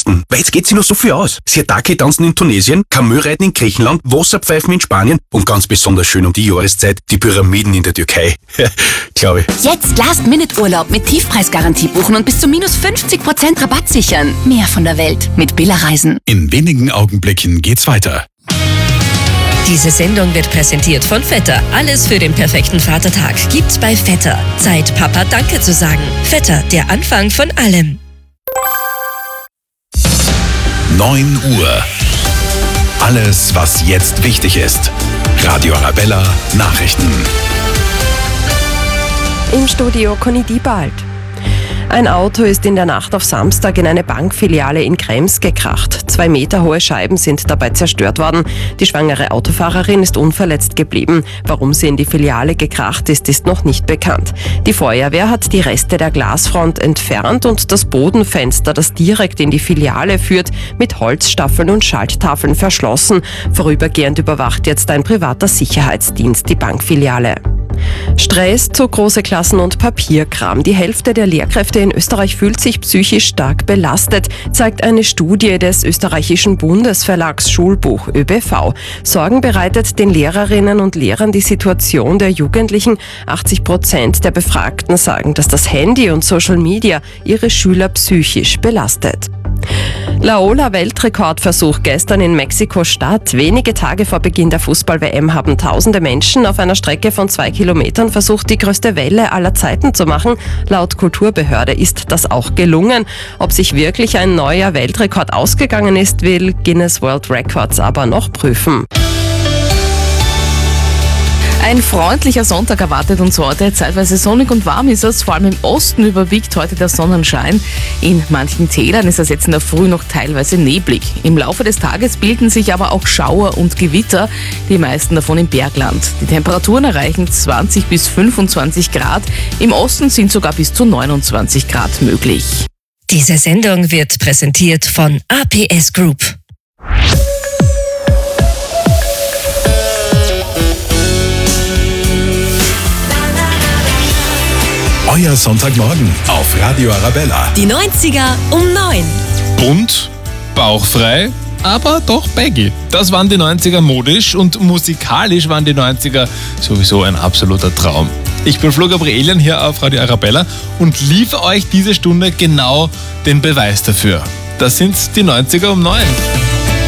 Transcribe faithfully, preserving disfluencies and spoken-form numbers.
testen, weil jetzt geht sie noch so viel aus. Sirtaki tanzen in Tunesien, Kamelreiten in Griechenland, Wasserpfeifen in Spanien und ganz besonders schön um die Jahreszeit die Pyramiden in der Türkei. Glaube ich. Jetzt Last-Minute-Urlaub mit Tiefpreisgarantie buchen und bis zu minus fünfzig Prozent Rabatt sichern. Mehr von der Welt mit Billa Reisen. In wenigen Augenblicken geht's weiter. Diese Sendung wird präsentiert von Vetter. Alles für den perfekten Vatertag gibt's bei Vetter. Zeit, Papa Danke zu sagen. Vetter, der Anfang von allem. neun Uhr. Alles, was jetzt wichtig ist. Radio Arabella Nachrichten. Im Studio Conny Diebald. Ein Auto ist in der Nacht auf Samstag in eine Bankfiliale in Krems gekracht. Zwei Meter hohe Scheiben sind dabei zerstört worden. Die schwangere Autofahrerin ist unverletzt geblieben. Warum sie in die Filiale gekracht ist, ist noch nicht bekannt. Die Feuerwehr hat die Reste der Glasfront entfernt und das Bodenfenster, das direkt in die Filiale führt, mit Holzstaffeln und Schalttafeln verschlossen. Vorübergehend überwacht jetzt ein privater Sicherheitsdienst die Bankfiliale. Stress, zu große Klassen und Papierkram. Die Hälfte der Lehrkräfte in Österreich fühlt sich psychisch stark belastet, zeigt eine Studie des österreichischen Bundesverlags Schulbuch Ö B V. Sorgen bereitet den Lehrerinnen und Lehrern die Situation der Jugendlichen. achtzig Prozent der Befragten sagen, dass das Handy und Social Media ihre Schüler psychisch belastet. Laola-Weltrekordversuch gestern in Mexiko-Stadt. Wenige Tage vor Beginn der Fußball-W M haben tausende Menschen auf einer Strecke von zwei Kilometern versucht, die größte Welle aller Zeiten zu machen. Laut Kulturbehörde ist das auch gelungen. Ob sich wirklich ein neuer Weltrekord ausgegangen ist, will Guinness World Records aber noch prüfen. Ein freundlicher Sonntag erwartet uns heute. Zeitweise sonnig und warm ist es. Vor allem im Osten überwiegt heute der Sonnenschein. In manchen Tälern ist es jetzt in der Früh noch teilweise neblig. Im Laufe des Tages bilden sich aber auch Schauer und Gewitter, die meisten davon im Bergland. Die Temperaturen erreichen zwanzig bis fünfundzwanzig Grad. Im Osten sind sogar bis zu neunundzwanzig Grad möglich. Diese Sendung wird präsentiert von A P S Group. Euer Sonntagmorgen auf Radio Arabella. Die neunziger um neun. Bunt, bauchfrei, aber doch baggy. Das waren die neunziger modisch und musikalisch waren die neunziger sowieso ein absoluter Traum. Ich bin Flo Gabrielian hier auf Radio Arabella und liefere euch diese Stunde genau den Beweis dafür. Das sind die neunziger um neun.